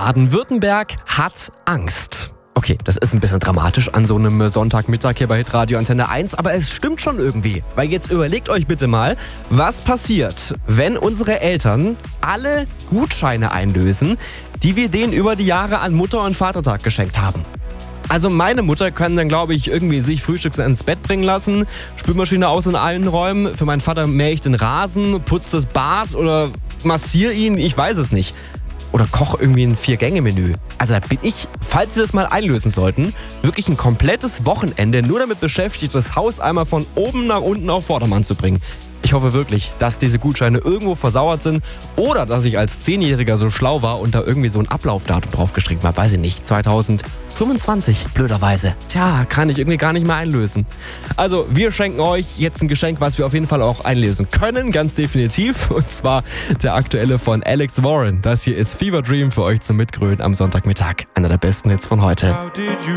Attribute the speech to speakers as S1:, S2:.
S1: Baden-Württemberg hat Angst. Okay, das ist ein bisschen dramatisch an so einem Sonntagmittag hier bei Hitradio Antenne 1, aber es stimmt schon irgendwie. Weil jetzt überlegt euch bitte mal, was passiert, wenn unsere Eltern alle Gutscheine einlösen, die wir denen über die Jahre an Mutter- und Vatertag geschenkt haben. Also meine Mutter kann dann, glaube ich, irgendwie sich frühstücks ins Bett bringen lassen, Spülmaschine aus in allen Räumen, für meinen Vater mähe ich den Rasen, putze das Bad oder massiere ihn, ich weiß es nicht. Oder koche irgendwie ein 4-Gänge-Menü. Also da bin ich, falls Sie das mal einlösen sollten, wirklich ein komplettes Wochenende nur damit beschäftigt, das Haus einmal von oben nach unten auf Vordermann zu bringen. Ich hoffe wirklich, dass diese Gutscheine irgendwo versauert sind oder dass ich als 10-Jähriger so schlau war und da irgendwie so ein Ablaufdatum draufgeschrieben habe. Weiß ich nicht, 2025, blöderweise. Tja, kann ich irgendwie gar nicht mehr einlösen. Also wir schenken euch jetzt ein Geschenk, was wir auf jeden Fall auch einlösen können, ganz definitiv. Und zwar der aktuelle von Alex Warren. Das hier ist Fever Dream für euch zum Mitgrölen am Sonntagmittag. Einer der besten Hits von heute.